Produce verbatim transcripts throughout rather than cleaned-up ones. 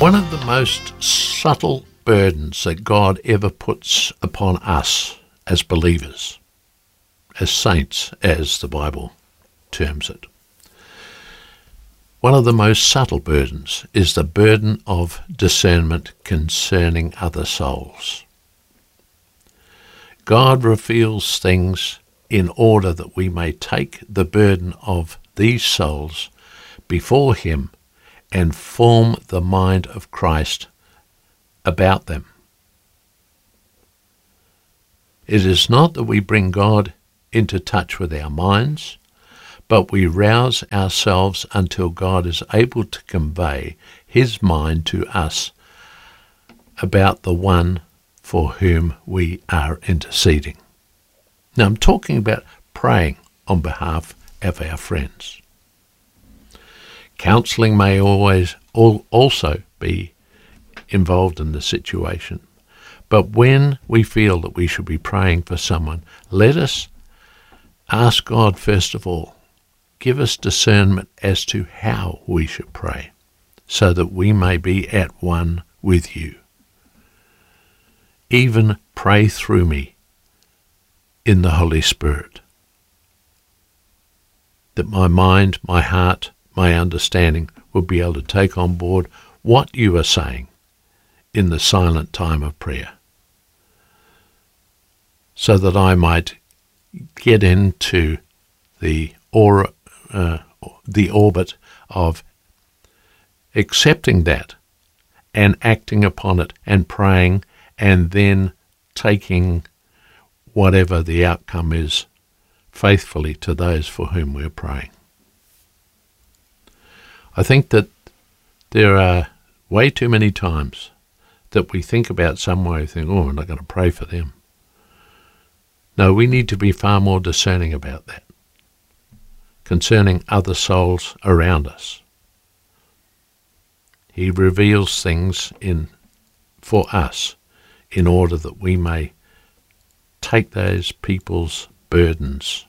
One of the most subtle burdens that God ever puts upon us as believers, as saints, as the Bible terms it, one of the most subtle burdens is the burden of discernment concerning other souls. God reveals things in order that we may take the burden of these souls before him and form the mind of Christ about them. It is not that we bring God into touch with our minds, but we rouse ourselves until God is able to convey his mind to us about the one for whom we are interceding. Now I'm talking about praying on behalf of our friends. Counselling may always also be involved in the situation, but when we feel that we should be praying for someone, let us ask God first of all, give us discernment as to how we should pray, so that we may be at one with you. Even pray through me in the Holy Spirit, that my mind, my heart, my understanding will be able to take on board what you are saying in the silent time of prayer, so that I might get into the aura, uh, the orbit of accepting that and acting upon it and praying and then taking whatever the outcome is faithfully to those for whom we're praying. I think that there are way too many times that we think about someone and think, oh, I'm not going to pray for them. No, we need to be far more discerning about that, concerning other souls around us. He reveals things in for us in order that we may take those people's burdens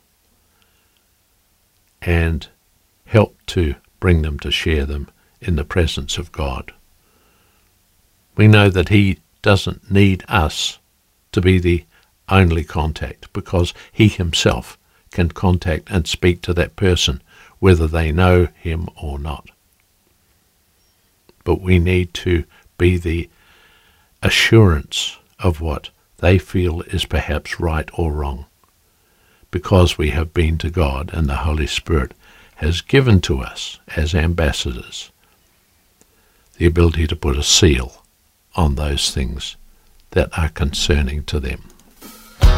and help to bring them to share them in the presence of God. We know that he doesn't need us to be the only contact, because he himself can contact and speak to that person whether they know him or not. But we need to be the assurance of what they feel is perhaps right or wrong, because we have been to God and the Holy Spirit has given to us as ambassadors the ability to put a seal on those things that are concerning to them.